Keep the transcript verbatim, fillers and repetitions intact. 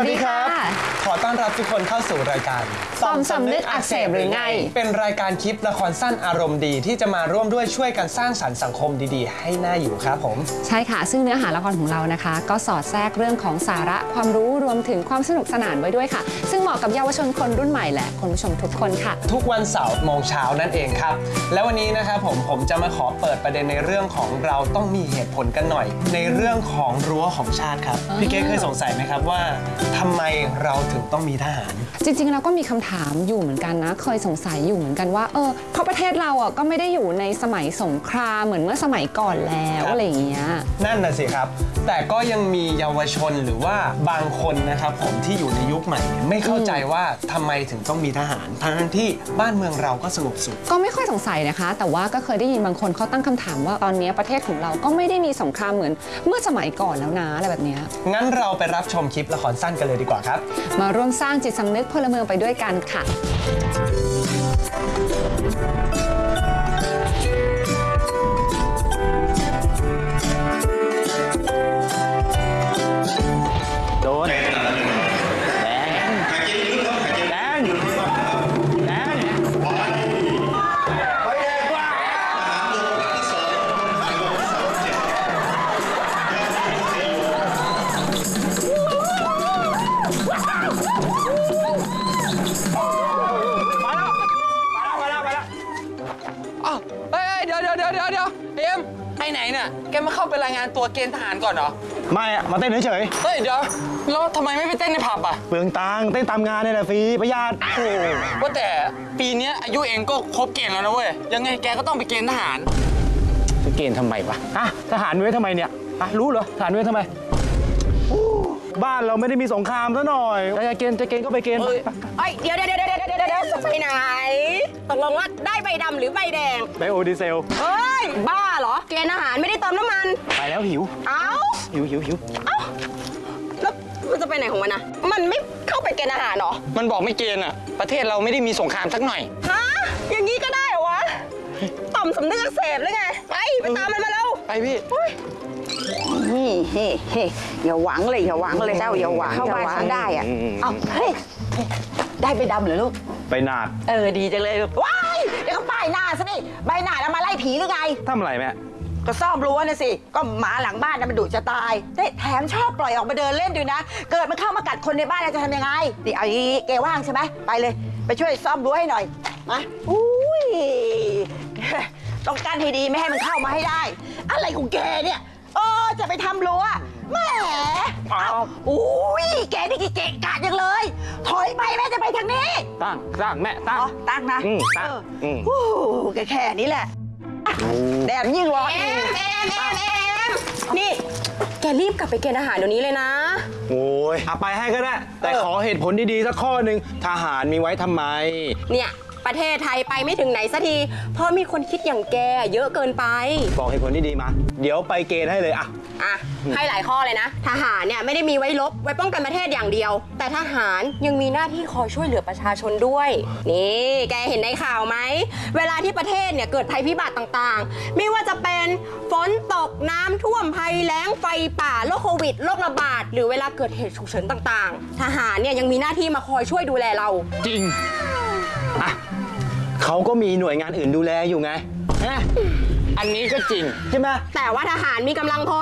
วัสดีครับขอต้อนรับทุกคนเข้าสู่รายการต่อมสำนึกอักเสบหรือไงเป็นรายการคลิปละครสั้นอารมณ์ดีที่จะมาร่วมด้วยช่วยกันสร้างสรรค์สังคมดีๆให้น่าอยู่ครับผมใช่ค่ะซึ่งเนื้อหาละครของเรานะคะก็สอดแทรกเรื่องของสาระความรู้รวมถึงความสนุกสนานไว้ด้วยค่ะซึ่งเหมาะกับเยาวชนคนรุ่นใหม่และคุณผู้ชมทุกคนค่ะทุกวันเสาร์โมงเช้านั่นเองครับแล้ววันนี้นะครับผมผมจะมาขอเปิดประเด็นในเรื่องของเราต้องมีเหตุผลกันหน่อยในเรื่องของรั้วของชาติครับพี่เก๊เคยสงสัยไหมครับว่าทำไมเราถึงต้องมีทหารจริงๆเราก็มีคำถามอยู่เหมือนกันนะเคยสงสัยอยู่เหมือนกันว่าเออเพราะประเทศเราอ่ะก็ไม่ได้อยู่ในสมัยสงครามเหมือนเมื่อสมัยก่อนแล้วอะไรอย่างเงี้ยนั่นน่ะสิครับแต่ก็ยังมีเยาวชนหรือว่าบางคนนะครับผมที่อยู่ในยุคใหม่ไม่เข้าใจว่าทำไมถึงต้องมีทหารทั้งที่บ้านเมืองเราก็สงบสุขก็ไม่ค่อยสงสัยนะคะแต่ว่าก็เคยได้ยินบางคนเขาตั้งคำถามว่าตอนนี้ประเทศของเราก็ไม่ได้มีสงครามเหมือนเมื่อสมัยก่อนแล้วนะอะไรแบบนี้งั้นเราไปรับชมคลิปละครสั้นกันเลยดีกว่าครับมาร่วมสร้างจิตสำนึกพลเมืองไปด้วยกันค่ะโดนแดงแดงแดงเดี๋ยวเดี๋ยวเดี๋ยวเดี๋ยวเดี๋ยวเอ็มไปไหนเนี่ยแกมาเข้าไปรายงานตัวเกณฑ์ทหารก่อนเหรอไม่อะมาเต้นเฉยเฮ้ยเดี๋ยวแล้วทำไมไม่ไปเต้นในผับอ่ะเปลืองตังค์เต้นตามงานนี่แหละฟรีประหยัดโอ้ว่าแต่ปีนี้อายุเองก็ครบเกณฑ์แล้วนะเว้ยยังไงแกก็ต้องไปเกณฑ์ทหารจะเกณฑ์ทำไมวะอ่ะทหารไว้ทำไมเนี่ยอ่ะรู้เหรอทหารไว้ทำไมบ้านเราไม่ได้มีสงครามซะหน่อยจะเกณฑ์จะเกณฑ์ก็ไปเกณฑ์เอ้ยเดี๋ยวเดี๋ยวเดี๋ยวเดี๋ยวเดี๋ยวเดี๋ยวจะไปไหนตกลงว่าได้ใบดำหรือใบแดงไบโอดีเซลเฮ้ยบ้าเหรอเกณฑ์อาหารไม่ได้เติมน้ำมันไปแล้วหิวเอ้าหิวหิวหิวเอ้าแล้วมันจะไปไหนของมันนะมันไม่เข้าไปเกณฑ์อาหารหรอมันบอกไม่เกณฑ์อ่ะประเทศเราไม่ได้มีสงครามสักหน่อยฮะอย่างนี้ก็ได้เหรอวะต่อมสำนึกอักเสบหรือไงไปไปตามมันมาแล้วไปพี่เฮ้ยเฮ้เฮ้อย่าหวังเลยอย่าหวังเลยเจ้าอย่าหวังเข้าบ้านฉันได้อ่ะเอาเฮ้ยได้ใบดำเหรอลูกใบหนาดเออดีจังเลยว้ายเดี๋ยวก็ป้ายหน้าซะนี่ใบหน้าแล้วมาไล่ผีหรือไงทำอะไรแม่ก็ซ่อมรั้วนะสิก็หมาหลังบ้านมันดุจะตายแถมชอบปล่อยออกมาเดินเล่นด้วยนะเกิดมันเข้ามากัดคนในบ้านเราจะทำยังไงดิเอาอย่างนี้แกว่างใช่ไหมไปเลยไปช่วยซ่อมรั้วให้หน่อยมาอุ้ยต้องกั้นให้ดีไม่ให้มันเข้ามาให้ได้อะไรของแกเนี่ยเออจะไปทำรั้วแหมอ้าวอุ้ยแกนี่กี่เกะกะจังเลยถอยไปแม่จะไปทางนี้ตั้งตั้งแม่ตั้งตั้งนะตั้งโอ้แกแค่นี้แหละแดมยิ่งร้อนเอ็มเอ็มเอ็มเอ็มนี่แกรีบกลับไปเกณฑ์อาหารเดี๋ยวนี้เลยนะโอ้ยเอาไปให้ก็ได้แต่ขอเหตุผลดีๆสักข้อหนึ่งทหารมีไว้ทำไมเนี่ยประเทศไทยไปไม่ถึงไหนสักทีเพราะมีคนคิดอย่างแกเยอะเกินไปบอกเหตุผลดีๆมาเดี๋ยวไปเกณฑ์ให้เลยอะอ่ะให้หลายข้อเลยนะทหารเนี่ยไม่ได้มีไว้ลบไว้ป้องกันประเทศอย่างเดียวแต่ทหารยังมีหน้าที่คอยช่วยเหลือประชาชนด้วยนี่แกเห็นในข่าวไหมเวลาที่ประเทศเนี่ยเกิดภัยพิบัติต่างๆไม่ว่าจะเป็นฝนตกน้ำท่วมภัยแล้งไฟป่าโรคโควิดโรคระบาดหรือเวลาเกิดเหตุฉุกเฉินต่างๆทหารเนี่ยยังมีหน้าที่มาคอยช่วยดูแลเราจริงอ่ะเขาก็มีหน่วยงานอื่นดูแลอยู่ไงอันนี้ก็จริงใช่ไหมแต่ว่าทหารมีกำลังพอ